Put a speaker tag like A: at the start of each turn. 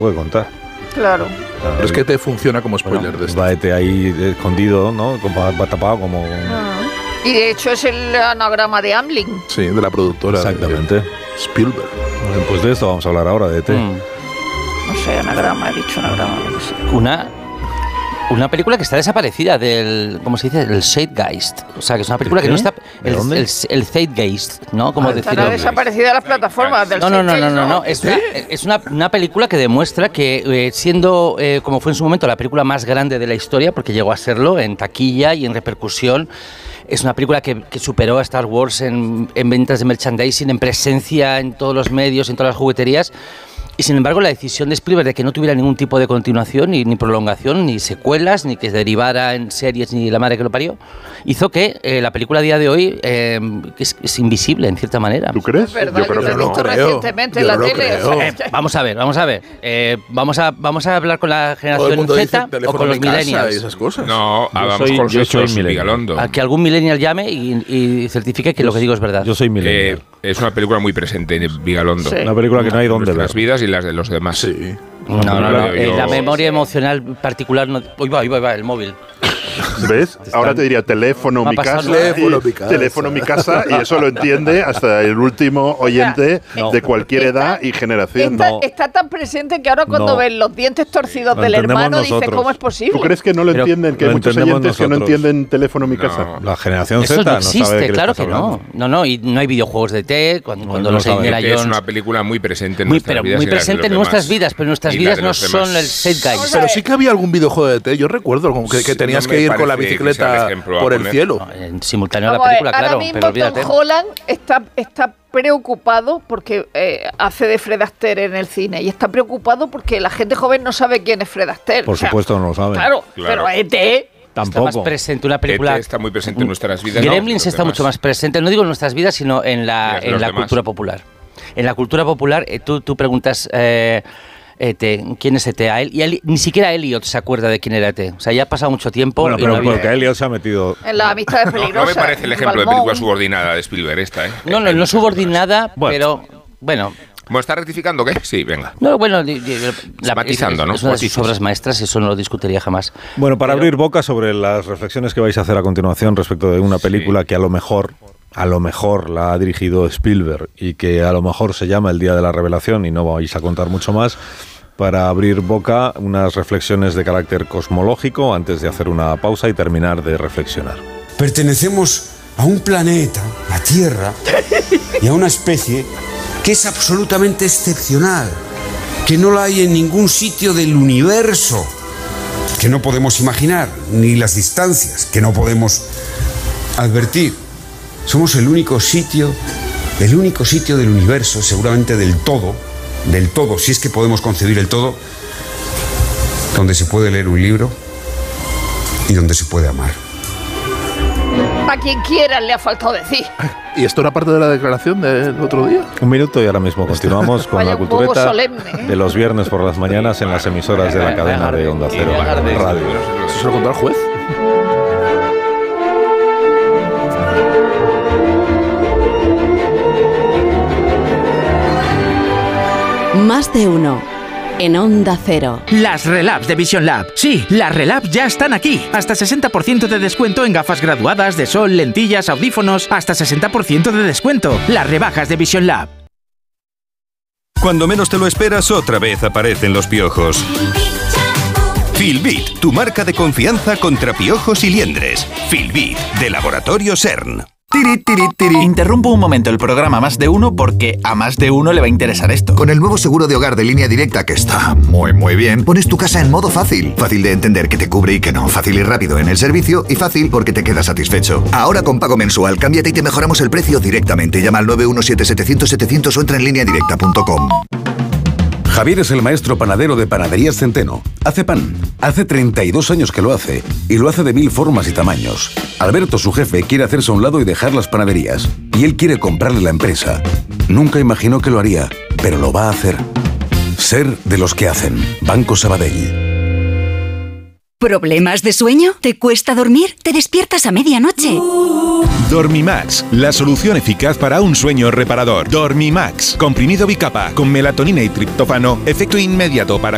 A: puede contar.
B: Claro.
C: Pero es que te funciona como spoiler de esto.
A: Va ahí escondido, ¿no? Va tapado como...
B: Y de hecho es el anagrama de Amblin.
C: Sí, de la productora.
A: Exactamente.
C: Spielberg.
A: Bueno, pues de esto vamos a hablar ahora, de ET.
B: No sé, anagrama, he dicho anagrama. No sé.
D: Una película que está desaparecida del, ¿cómo se dice? El Zeitgeist. O sea, que es una película que no está... El Zeitgeist, ¿no? Como decirlo.
B: Estará desaparecida de las plataformas del
D: No. Es una película que demuestra que siendo, como fue en su momento, la película más grande de la historia, porque llegó a serlo en taquilla y en repercusión, es una película que superó a Star Wars en ventas de merchandising, en presencia en todos los medios, en todas las jugueterías. Y sin embargo, la decisión de Spielberg de que no tuviera ningún tipo de continuación, ni prolongación, ni secuelas, ni que derivara en series, ni la madre que lo parió, hizo que la película a día de hoy es invisible en cierta manera.
C: ¿Tú crees?
B: Es verdad, yo lo he visto recientemente en la tele.
D: Vamos a ver. Vamos a hablar con la generación Z o con los millennials.
C: Y esas cosas.
E: No, vamos con los Vigalondo.
D: A que algún millennial llame y certifique que lo que digo es verdad.
A: Yo soy millennial.
E: Es una película muy presente en Vigalondo.
B: Sí.
A: Una película que no hay donde ver.
E: Las vidas y las de los demás.
C: Sí.
D: No. La memoria emocional particular no... Uy, va, el móvil.
F: ¿Ves? Ahora te diría teléfono mi casa, teléfono mi casa, y eso lo entiende hasta el último oyente de cualquier edad y generación.
B: Está tan presente que ahora cuando ven los dientes torcidos del hermano dice ¿cómo es posible?
F: ¿Tú crees que no lo entienden? Que hay muchos oyentes que no entienden teléfono mi casa.
A: La generación
D: Eso
A: Z
D: no existe,
A: sabe de qué
D: claro
A: estás
D: que
A: hablando.
D: no, y no hay videojuegos de ET cuando los Indiana Jones.
E: Es una película muy presente en nuestras vidas.
D: Muy presente en nuestras vidas, pero nuestras vidas no son el Zeitgeist.
C: Pero sí que había algún videojuego de ET. Yo recuerdo como que tenías que ir con la bicicleta por el cielo.
D: No, en simultáneo a la película, claro.
B: Ahora mismo
D: Pero olvídate.
B: Tom Holland está preocupado porque hace de Fred Astaire en el cine y está preocupado porque la gente joven no sabe quién es Fred Astaire.
A: Por supuesto no lo saben.
B: Claro, pero ET...
A: Tampoco.
D: Está más presente una película.
E: Está muy presente en nuestras vidas.
D: Gremlins está mucho más presente, no digo en nuestras vidas, sino en la cultura popular. En la cultura popular, tú preguntas... ¿quién es ET? Ni siquiera Elliot se acuerda de quién era ET. O sea, ya ha pasado mucho tiempo.
A: Bueno, pero porque Elliot se ha metido...
B: En las amistades peligrosas.
E: No me parece el ejemplo de película subordinada de Spielberg esta, ¿eh?
D: No subordinada,
A: bueno.
D: Pero... Bueno,
E: ¿está rectificando qué? Sí, venga.
D: no, bueno,
E: Matizando, ¿no?
D: Es una de sus obras maestras, eso no lo discutiría jamás.
A: Bueno, para abrir boca sobre las reflexiones que vais a hacer a continuación respecto de una película que a lo mejor la ha dirigido Spielberg y que a lo mejor se llama El Día de la Revelación y no vais a contar mucho más, para abrir boca unas reflexiones de carácter cosmológico antes de hacer una pausa y terminar de reflexionar.
G: Pertenecemos a un planeta, la Tierra, y a una especie que es absolutamente excepcional, que no la hay en ningún sitio del universo, que no podemos imaginar, ni las distancias que no podemos advertir. Somos el único sitio del universo, seguramente del todo, si es que podemos concebir el todo, donde se puede leer un libro y donde se puede amar.
B: A quien quiera le ha faltado decir.
C: ¿Y esto era parte de la declaración del otro día?
A: Un minuto y ahora mismo continuamos con
B: Vaya
A: la
B: un poco
A: cultureta
B: solemne,
A: de los viernes por las mañanas en las emisoras de la cadena de Onda Cero Radio.
C: ¿Eso se lo contó al juez?
H: Más de uno en Onda Cero.
I: Las relabs de Vision Lab. Sí, las relabs ya están aquí. Hasta 60% de descuento en gafas graduadas, de sol, lentillas, audífonos. Hasta 60% de descuento. Las rebajas de Vision Lab.
J: Cuando menos te lo esperas, otra vez aparecen los piojos. Filbit, tu marca de confianza contra piojos y liendres. Filbit, de Laboratorio CERN.
K: Tiri, tiri, tiri. Interrumpo un momento el programa Más de Uno porque a más de uno le va a interesar esto.
L: Con el nuevo seguro de hogar de Línea Directa, que está muy bien, pones tu casa en modo fácil. Fácil de entender que te cubre y que no. Fácil y rápido en el servicio y fácil porque te quedas satisfecho. Ahora con pago mensual, cámbiate y te mejoramos el precio directamente. Llama al 917-700-700 o entra en lineadirecta.com.
M: Javier es el maestro panadero de Panaderías Centeno. Hace pan. Hace 32 años que lo hace. Y lo hace de 1000 formas y tamaños. Alberto, su jefe, quiere hacerse a un lado y dejar las panaderías. Y él quiere comprarle la empresa. Nunca imaginó que lo haría, pero lo va a hacer. Ser de los que hacen. Banco Sabadell.
N: ¿Problemas de sueño? ¿Te cuesta dormir? ¿Te despiertas a medianoche?
O: Dormimax, la solución eficaz para un sueño reparador. Dormimax, comprimido bicapa con melatonina y triptófano, efecto inmediato para